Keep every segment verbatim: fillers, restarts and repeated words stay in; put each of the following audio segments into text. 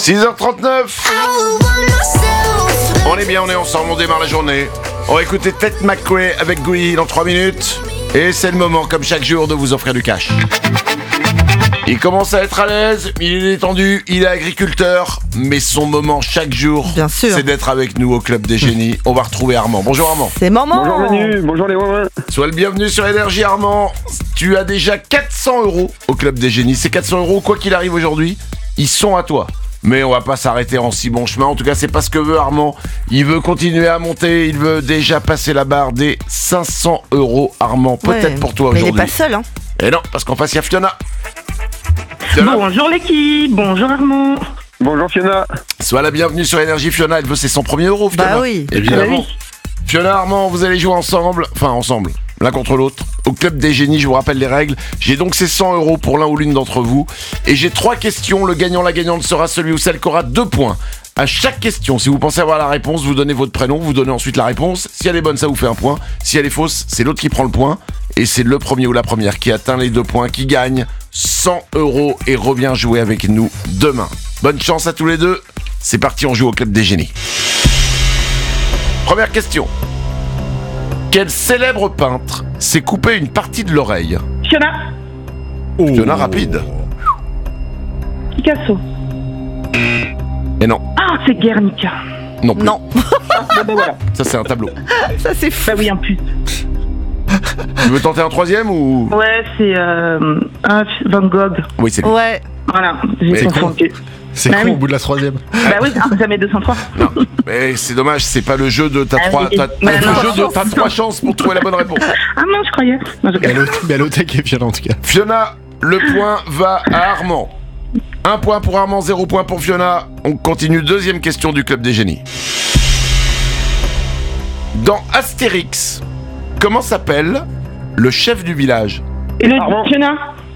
six heures trente-neuf. On est bien, on est ensemble, on démarre la journée. On va écouter Ted McRae avec Gouy dans trois minutes. Et c'est le moment, comme chaque jour, de vous offrir du cash. Il commence à être à l'aise, il est détendu, il est agriculteur, mais son moment chaque jour, Bien sûr. c'est d'être avec nous au Club des Génies. On va retrouver Armand. Bonjour Armand. C'est maman. Bonjour Manu, bonjour les Wouin. Sois le bienvenu sur Énergie Armand. Tu as déjà quatre cents euros au Club des Génies. Ces quatre cents euros, quoi qu'il arrive aujourd'hui, ils sont à toi. Mais on va pas s'arrêter en si bon chemin. En tout cas, c'est pas ce que veut Armand. Il veut continuer à monter. Il veut déjà passer la barre des cinq cents euros, Armand. Peut-être Ouais, pour toi mais aujourd'hui. il est pas seul, hein. Et non, parce qu'en face, il y a Fiona. Fiona, Bonjour l'équipe, bonjour Armand. Bonjour Fiona. sois la bienvenue sur Énergie. Fiona, elle veut ses cent premiers euros, Fiona. Bah oui. Évidemment. Bah oui. Fiona, Armand, vous allez jouer ensemble. Enfin, ensemble. L'un contre l'autre. Au Club des Génies, je vous rappelle les règles. J'ai donc ces cent euros pour l'un ou l'une d'entre vous. Et j'ai trois questions. Le gagnant, la gagnante sera celui ou celle qui aura deux points. À chaque question, si vous pensez avoir la réponse, vous donnez votre prénom, vous donnez ensuite la réponse. Si elle est bonne, ça vous fait un point. Si elle est fausse, c'est l'autre qui prend le point. Et c'est le premier ou la première qui atteint les deux points, qui gagne cent euros et revient jouer avec nous demain. Bonne chance à tous les deux. C'est parti, on joue au Club des Génies. Première question. Quel célèbre peintre s'est coupé une partie de l'oreille? Fiona, Fiona, rapide. Picasso. Et non, Ah, c'est Guernica. non plus. Non, Ah, bah, bah, voilà. Ça, c'est un tableau. ça c'est fou. Bah oui, en plus. Tu veux tenter un troisième ou... Ouais, c'est euh, un Van Gogh. Oui, c'est lui. Ouais. Voilà, Mais j'ai confondu. C'est Bah con oui. au bout de la troisième. Bah oui, ah, jamais deux cent trois. Non, mais c'est dommage, c'est pas le jeu de ta Ah trois, oui. ta- Mais le non. jeu de ta trois chances pour trouver la bonne réponse. Ah non, je croyais. Non, je... Belle au- Belle au tech et Fiona en tout cas. Fiona, le point va à Armand. Un point pour Armand, zéro point pour Fiona. On continue, deuxième question du Club des Génies. Dans Astérix, comment s'appelle le chef du village? Et le Armand. Fiona.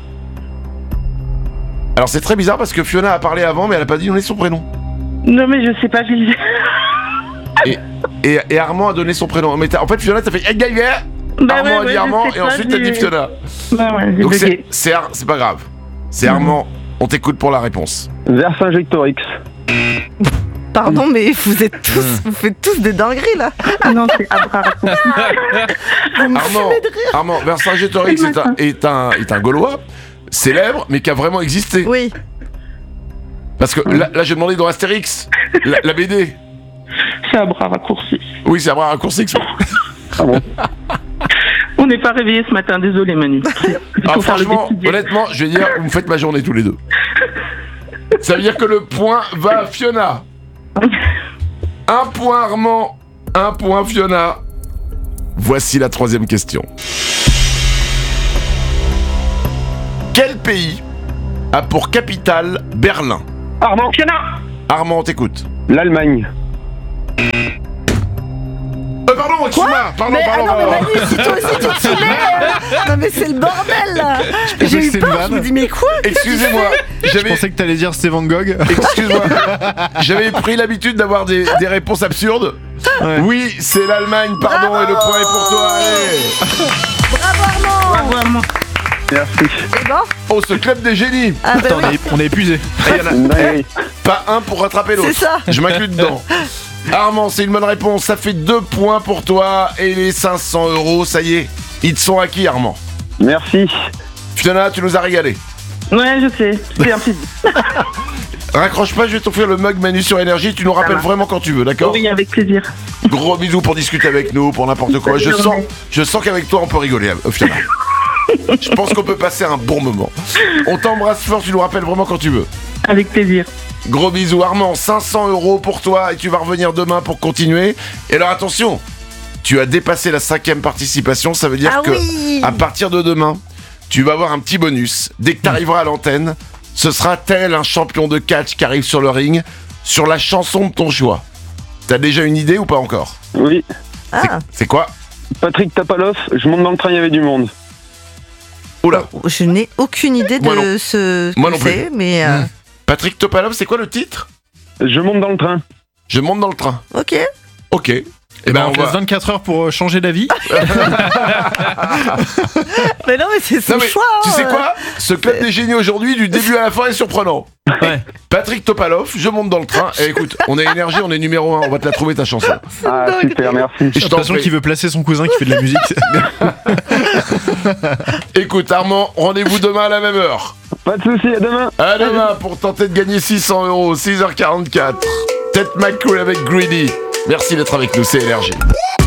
Alors c'est très bizarre parce que Fiona a parlé avant mais elle a pas dit donner son prénom. Non, mais je sais pas, je lisais. Et, et, et Armand a donné son prénom. Mais t'as- en fait Fiona t'as fait eh, gars, gars. Bah Armand ouais, a ouais, dit je Armand sais et pas, ensuite t'as j'ai- dit Fiona. Bah ouais, j'ai Donc c'est, bugué. c'est, Ar- c'est pas grave. C'est Armand, on t'écoute pour la réponse. Vercingétorix. Pardon, mais vous êtes tous, vous faites tous des dingueries là. Non, c'est Abraham. Vous me Armand, fumez de rire. Armand, Vercingétorix est un, est, un, est un Gaulois célèbre mais qui a vraiment existé. Oui. Parce que là, là j'ai demandé dans Astérix, la, la B D. C'est un bras raccourci. Oui, c'est un bras raccourci. Ah bon. On n'est pas réveillés ce matin, désolé Manu. Il Ah, faut faire le franchement, décider. honnêtement, je vais dire, vous me faites ma journée tous les deux. Ça veut dire que le point va à Fiona. Un point Armand, un point Fiona. Voici la troisième question. Quel pays a pour capitale Berlin? Armand. Fiona. Armand, on t'écoute. L'Allemagne. Euh, pardon, excuse-moi. Pardon, Mais, ah pardon, non, mais pardon. Manu, si toi aussi tu te filais, euh, non mais c'est le bordel là. pensais J'ai que eu c'était peur, une je me vanne. dis mais quoi? Excusez-moi. Je J'avais... pensais que t'allais dire Steven Gogh. Excuse-moi, j'avais pris l'habitude d'avoir des, des réponses absurdes. Ouais. Oui, c'est l'Allemagne, pardon, Bravo. et le point est pour toi, allez. Bravo Armand. Bravo Armand. Merci. Et bon. Oh, ce club des génies. Ah bah Attends, on oui, est, on est épuisé. Il y en a Une dinguerie. pas un pour rattraper l'autre. c'est ça. Je m'inclus dedans. Armand, c'est une bonne réponse, ça fait deux points pour toi, et les cinq cents euros, ça y est, ils te sont acquis, Armand. Merci. Fiona, tu nous as régalé. Ouais, je sais. C'est un plaisir. Raccroche pas, je vais t'offrir le mug Manu sur Énergie, tu nous rappelles va. vraiment quand tu veux, d'accord? Oui, avec plaisir. Gros bisous pour discuter avec nous, pour n'importe quoi. Je sens, je sens qu'avec toi, on peut rigoler, euh, Fiona. Je pense qu'on peut passer un bon moment. On t'embrasse fort, tu nous rappelles vraiment quand tu veux. Avec plaisir. Gros bisous, Armand, cinq cents euros pour toi et tu vas revenir demain pour continuer. Et alors attention, tu as dépassé la cinquième participation, ça veut dire Ah que oui. à partir de demain, tu vas avoir un petit bonus. Dès que tu arriveras à l'antenne, ce sera tel un champion de catch qui arrive sur le ring, sur la chanson de ton choix. T'as déjà une idée ou pas encore? Oui. Ah, C'est quoi? Patrick Tapaloff, je monte dans le train, il y avait du monde. Oula, je n'ai aucune idée Moi de non. ce Moi que non plus. c'est, mais euh, Patrick Topalov, c'est quoi le titre? Je monte dans le train. Je monte dans le train. ok. Ok. Eh ben, on on te laisse va... vingt-quatre heures pour euh, changer d'avis. Mais non, mais c'est son Non, mais choix. tu hein. sais quoi? Ce club des génies aujourd'hui, du début à la fin, est surprenant. Ouais. Patrick Topalov, je monte dans le train. Et écoute, on a énergie, on est numéro un. On va te la trouver ta chanson. Ah, dingue. super, merci. Et J'ai je t'en l'impression prie. qu'il veut placer son cousin qui fait de la musique. Écoute, Armand, rendez-vous demain à la même heure. Pas de soucis, à demain. À demain pour tenter de gagner six cents euros, six heures quarante-quatre. Ted McCool avec Greedy. Merci d'être avec nous, c'est Énergie.